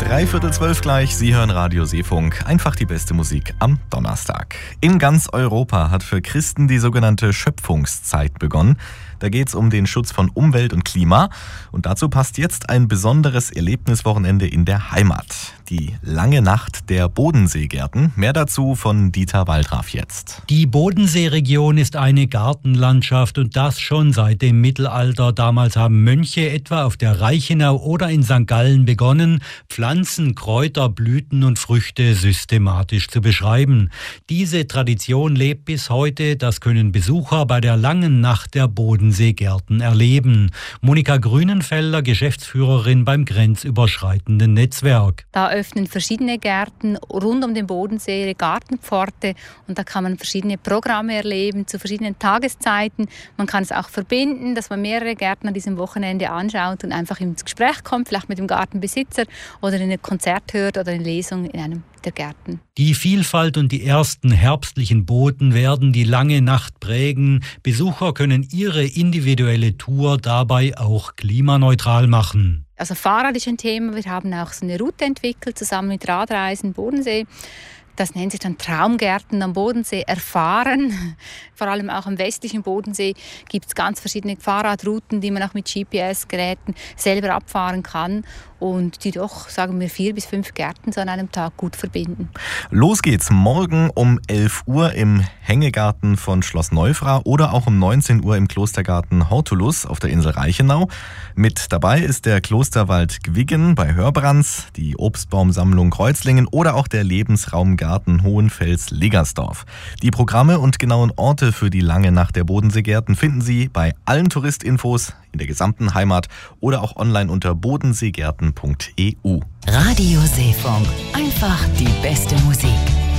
3:45 gleich, Sie hören Radio Seefunk, einfach die beste Musik am Donnerstag. In ganz Europa hat für Christen die sogenannte Schöpfungszeit begonnen. Da geht es um den Schutz von Umwelt und Klima. Und dazu passt jetzt ein besonderes Erlebniswochenende in der Heimat. Die lange Nacht der Bodenseegärten. Mehr dazu von Dieter Waldraff jetzt. Die Bodenseeregion ist eine Gartenlandschaft und das schon seit dem Mittelalter. Damals haben Mönche etwa auf der Reichenau oder in St. Gallen begonnen, Pflanzen, Kräuter, Blüten und Früchte systematisch zu beschreiben. Diese Tradition lebt bis heute. Das können Besucher bei der langen Nacht der Bodenseegärten erleben. Monika Grünenfelder, Geschäftsführerin beim grenzüberschreitenden Netzwerk. Da öffnen verschiedene Gärten rund um den Bodensee ihre Gartenpforte und da kann man verschiedene Programme erleben zu verschiedenen Tageszeiten. Man kann es auch verbinden, dass man mehrere Gärten an diesem Wochenende anschaut und einfach ins Gespräch kommt, vielleicht mit dem Gartenbesitzer oder in ein Konzert hört oder eine Lesung in einem der Gärten. Die Vielfalt und die ersten herbstlichen Boten werden die lange Nacht prägen. Besucher können ihre individuelle Tour dabei auch klimaneutral machen. Also Fahrrad ist ein Thema. Wir haben auch so eine Route entwickelt, zusammen mit Radreisen Bodensee. Das nennt sich dann Traumgärten am Bodensee erfahren. Vor allem auch am westlichen Bodensee gibt es ganz verschiedene Fahrradrouten, die man auch mit GPS-Geräten selber abfahren kann und die doch, sagen wir, 4 bis 5 Gärten so an einem Tag gut verbinden. Los geht's morgen um 11 Uhr im Hängegarten von Schloss Neufra oder auch um 19 Uhr im Klostergarten Hortulus auf der Insel Reichenau. Mit dabei ist der Klosterwald Gwiggen bei Hörbrands, die Obstbaumsammlung Kreuzlingen oder auch der Lebensraumgarten Hohenfels-Leggersdorf. Die Programme und genauen Orte für die lange Nacht der Bodenseegärten finden Sie bei allen Touristinfos in der gesamten Heimat oder auch online unter bodenseegärten.eu. Radio Seefunk, einfach die beste Musik.